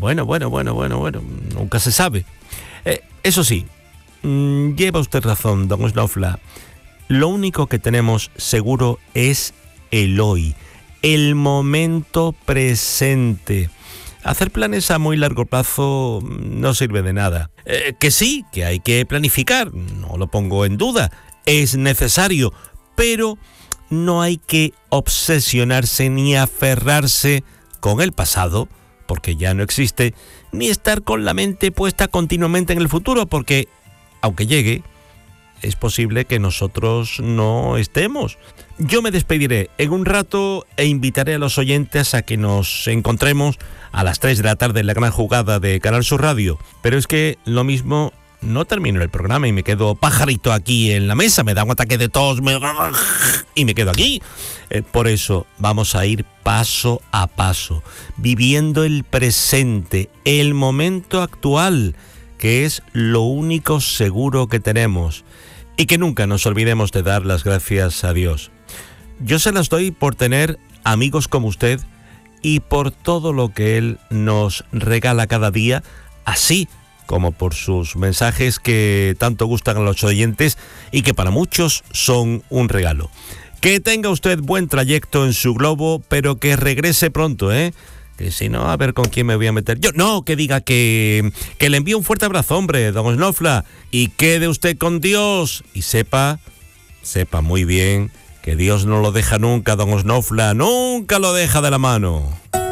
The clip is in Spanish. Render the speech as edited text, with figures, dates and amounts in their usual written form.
Bueno, nunca se sabe. Eso sí, lleva usted razón, don Snofla. Lo único que tenemos seguro es el hoy, el momento presente. Hacer planes a muy largo plazo no sirve de nada. Que sí, que hay que planificar, no lo pongo en duda, es necesario, pero no hay que obsesionarse ni aferrarse con el pasado, porque ya no existe, ni estar con la mente puesta continuamente en el futuro, porque, aunque llegue, es posible que nosotros no estemos. Yo me despediré en un rato e invitaré a los oyentes a que nos encontremos a las 3 de la tarde en la gran jugada de Canal Sur Radio. Pero es que lo mismo, no termino el programa y me quedo pajarito aquí en la mesa, me da un ataque de tos y me quedo aquí. Por eso vamos a ir paso a paso, viviendo el presente, el momento actual, que es lo único seguro que tenemos. Y que nunca nos olvidemos de dar las gracias a Dios. Yo se las doy por tener amigos como usted y por todo lo que Él nos regala cada día, así como por sus mensajes que tanto gustan a los oyentes y que para muchos son un regalo. Que tenga usted buen trayecto en su globo, pero que regrese pronto, que si no, a ver con quién me voy a meter yo. No, que diga que le envío un fuerte abrazo, hombre, don Snofla, y quede usted con Dios. Y sepa muy bien que Dios no lo deja nunca, don Snofla, nunca lo deja de la mano.